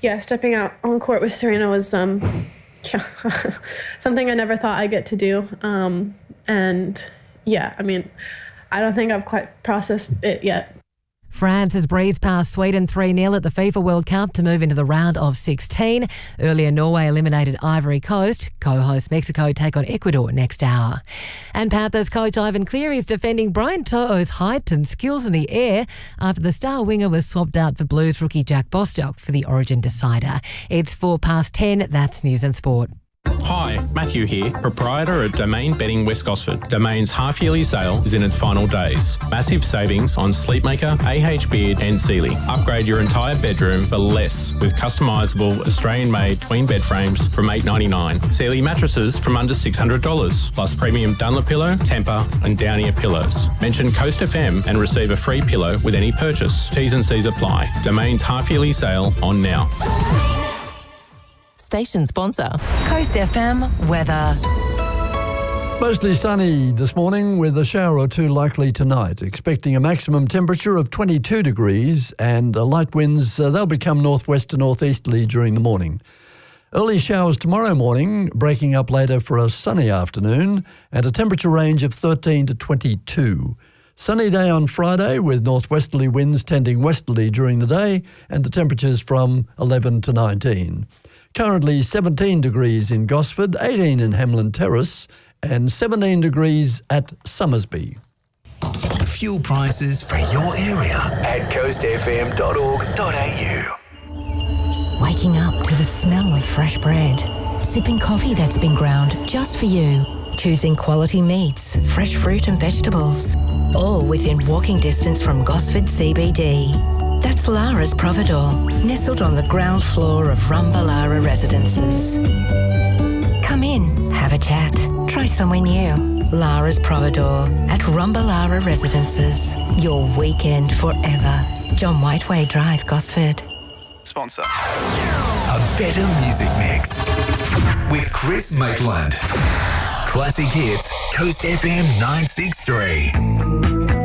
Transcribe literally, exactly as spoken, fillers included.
yeah, stepping out on court with Serena was um, yeah, something I never thought I'd get to do. Um, and yeah, I mean, I don't think I've quite processed it yet. France has breezed past Sweden three nil at the FIFA World Cup to move into the round of sixteen. Earlier, Norway eliminated Ivory Coast. Co-host Mexico take on Ecuador next hour. And Panthers coach Ivan Cleary is defending Brian To'o's height and skills in the air after the star winger was swapped out for Blues rookie Jack Bostock for the Origin decider. It's four past ten. That's News and Sport. Hi, Matthew here, proprietor at Domain Bedding West Gosford. Domain's half-yearly sale is in its final days. Massive savings on Sleepmaker, A H Beard and Sealy. Upgrade your entire bedroom for less with customisable Australian-made twin bed frames from eight dollars ninety-nine. Sealy mattresses from under six hundred dollars, plus premium Dunlopillow, Tempur and Downier pillows. Mention Coast F M and receive a free pillow with any purchase. T's and C's apply. Domain's half-yearly sale on now. Station sponsor, Coast F M weather. Mostly sunny this morning with a shower or two likely tonight. Expecting a maximum temperature of twenty-two degrees and uh, light winds, uh, they'll become northwest to northeasterly during the morning. Early showers tomorrow morning, breaking up later for a sunny afternoon and a temperature range of thirteen to twenty-two. Sunny day on Friday with northwesterly winds tending westerly during the day and the temperatures from eleven to nineteen. Currently seventeen degrees in Gosford, eighteen in Hamlin Terrace and seventeen degrees at Summersby. Fuel prices for your area at coast f m dot org dot a u. Waking up to the smell of fresh bread. Sipping coffee that's been ground just for you. Choosing quality meats, fresh fruit and vegetables. All within walking distance from Gosford C B D. That's Lara's Providore, nestled on the ground floor of Rumbalara Residences. Come in, have a chat, try somewhere new. Lara's Providore at Rumbalara Residences. Your weekend forever. John Whiteway Drive, Gosford. Sponsor. A better music mix with Chris Maitland. Classic hits, Coast F M nine six three.